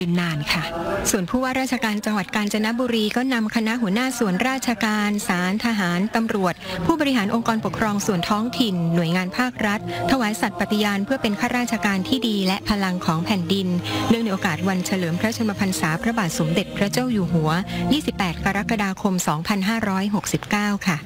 นานค่ะส่วนผู้ว่าราชการจังหวัดกาญจนบุรีก็นำคณะหัวหน้าส่วนราชการศาลทหารตำรวจผู้บริหารองค์กรปกครองส่วนท้องถิ่นหน่วยงานภาครัฐถวายสัตย์ปฏิญาณเพื่อเป็นข้าราชการที่ดีและพลังของแผ่นดินเนื่องในโอกาสวันเฉลิมพระชนมพรรษาพระบาทสมเด็จพระเจ้าอยู่หัว28 กรกฎาคม 2569 ค่ะ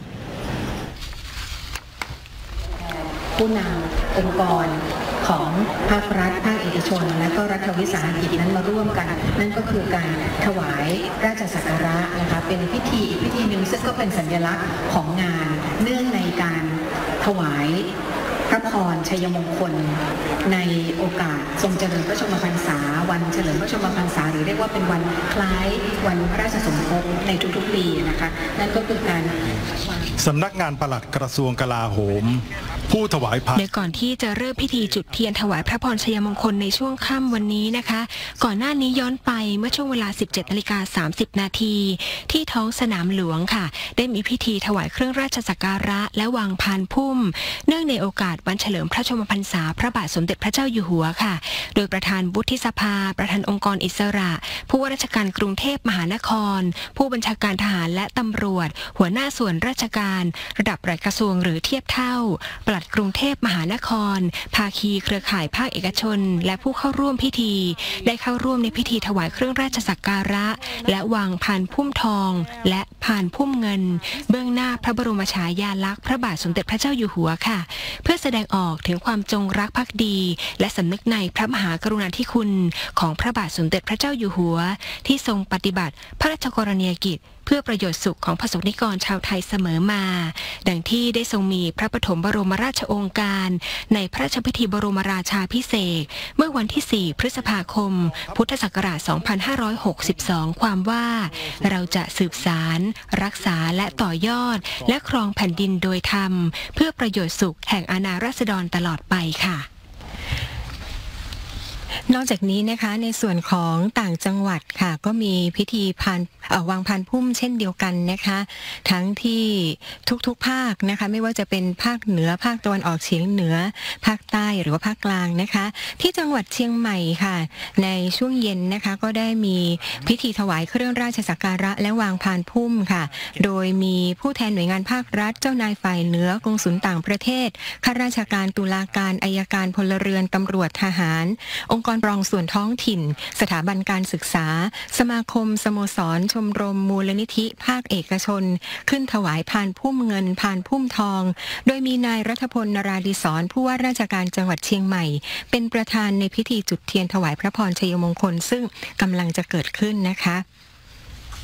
ผู้นำองค์กรของภาครัฐภาคเอกชนและก็รัฐวิสาหกิจนั้นมาร่วมกันนั่นก็คือการถวายราชสักการะนะคะเป็นพิธีอีกพิธีหนึ่งซึ่งก็เป็นสัญลักษณ์ของงานเนื่องในการถวายพระพรชัยมงคลในโอกาสทรงเจริญพระชนมพรรษาวันเฉลิมพระชนมพรรษาหรือเรียกว่าเป็นวันคล้ายวันพระราชสมภพในทุกๆปีนะคะนั่นก็คือการสำนักงานปลัดกระทรวงกลาโหมผู้ถวายพระโดยก่อนที่จะเริ่มพิธีจุดเทียนถวายพระพรชัยมงคลในช่วงค่ำวันนี้นะคะก่อนหน้านี้ย้อนไปเมื่อช่วงเวลา 17:30 นาทีที่ท้องสนามหลวงค่ะได้มีพิธีถวายเครื่องราชสักการะและวางพานพุ่มเนื่องในโอกาสวันเฉลิมพระชนมพรรษาพระบาทสมเด็จพระเจ้าอยู่หัวค่ะโดยประธานวุฒิสภาประธานองค์กรอิสระผู้ว่าราชการกรุงเทพมหานครผู้บัญชาการทหารและตำรวจหัวหน้าส่วนราชการระดับปลัดกระทรวงหรือเทียบเท่าปลัดกรุงเทพมหานครภาคีเครือข่ายภาคเอกชนและผู้เข้าร่วมพิธีได้เข้าร่วมในพิธีถวายเครื่องราชสักการะและวางพานพุ่มทองและพานพุ่มเงินเบื้องหน้าพระบรมฉายาลักษณ์พระบาทสมเด็จพระเจ้าอยู่หัวค่ะเพื่อแสดงออกถึงความจงรักภักดีและสำนึกในพระมหากรุณาธิคุณของพระบาทสมเด็จพระเจ้าอยู่หัวที่ทรงปฏิบัติพระราชกรณียกิจเพื่อประโยชน์สุขของประสบนิกรชาวไทยเสมอมาดังที่ได้ทรงมีพระปฐมบรมราชโองการในพระราชพิธีบรมราชาภิเษกเมื่อวันที่ 4 พฤษภาคม พุทธศักราช 2562 ความว่าเราจะสืบสารรักษาและต่อยอดและครองแผ่นดินโดยธรรมเพื่อประโยชน์สุขแห่งอาณาราษฎรตลอดไปค่ะนอกจากนี้นะคะในส่วนของต่างจังหวัดค่ะก็มีพิธีวางพานพุ่มเช่นเดียวกันนะคะทั้งที่ทุกๆภาคนะคะไม่ว่าจะเป็นภาคเหนือภาคตะวันออกเฉียงเหนือภาคใต้หรือว่าภาคกลางนะคะที่จังหวัดเชียงใหม่ค่ะในช่วงเย็นนะคะก็ได้มีพิธีถวายเครื่องราชสักการะและวางพานพุ่มค่ะโดยมีผู้แทนหน่วยงานภาครัฐเจ้านายฝ่ายเหนือกงสุลต่างประเทศข้าราชการตุลาการอัยการพลเรือนตำรวจทหารองค์กรปกครองส่วนท้องถิ่นสถาบันการศึกษาสมาคมสโมสรชมรมมูลนิธิภาคเอกชนขึ้นถวายพานพุ่มเงินพานพุ่มทองโดยมีนายรัฐพล นราธิศรผู้ว่าราชการจังหวัดเชียงใหม่เป็นประธานในพิธีจุดเทียนถวายพระพรชัยมงคลซึ่งกำลังจะเกิดขึ้นนะคะ